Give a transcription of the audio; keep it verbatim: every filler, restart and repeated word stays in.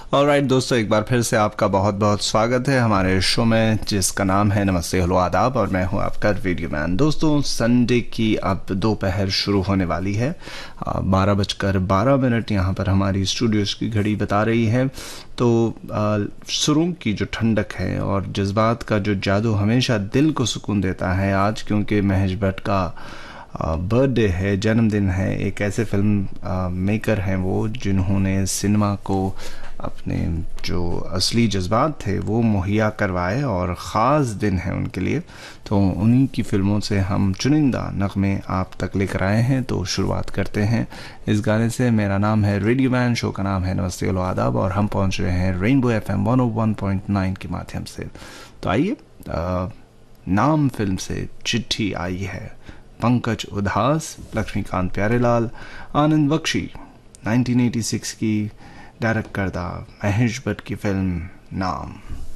Alright दोस्तों, एक बार फिर से आपका बहुत बहुत स्वागत है हमारे शो में, जिसका नाम है नमस्ते हेलो आदाब। और मैं हूं आपका वीडियो मैन। दोस्तों, संडे की अब दोपहर शुरू होने वाली है। बारह बजकर बारह मिनट यहाँ पर हमारी स्टूडियोज़ की घड़ी बता रही है। तो सुरों की जो ठंडक है और जज्बात का जो जादू हमेशा दिल को सुकून देता है, आज क्योंकि महेश भट्ट का बर्थडे है, जन्मदिन है। एक ऐसे फिल्म मेकर हैं वो, जिन्होंने सिनेमा को अपने जो असली जज्बात थे वो मुहैया करवाए और ख़ास दिन है उनके लिए। तो उन्हीं की फ़िल्मों से हम चुनिंदा नगमे आप तक लेकर आए हैं। तो शुरुआत करते हैं इस गाने से। मेरा नाम है रेडियो मैन, शो का नाम है नमस्ते हेलो आदाब, और हम पहुंच रहे हैं रेनबो एफ एम वन ओ वन पॉइंट नाइन के माध्यम से। तो आइए, नाम फिल्म से चिट्ठी आई है। पंकज उधास, लक्ष्मीकांत प्यारेलाल, आनंद बख्शी, नाइनटीन एटी सिक्स की डायरेक्ट करदा महेश भट्ट की फिल्म नाम।